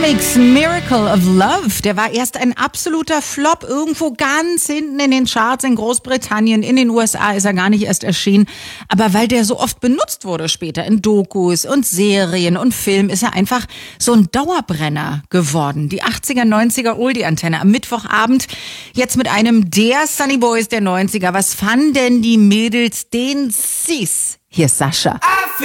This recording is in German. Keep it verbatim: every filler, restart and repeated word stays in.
Eurythmics Miracle of Love, der war erst ein absoluter Flop, irgendwo ganz hinten in den Charts in Großbritannien, in den U S A ist er gar nicht erst erschienen, aber weil der so oft benutzt wurde später in Dokus und Serien und Film, ist er einfach so ein Dauerbrenner geworden. Die achtziger, neunziger Oldie-Antenne am Mittwochabend, jetzt mit einem der Sunny Boys der neunziger. Was fanden denn die Mädels den Sis? Hier ist Sascha.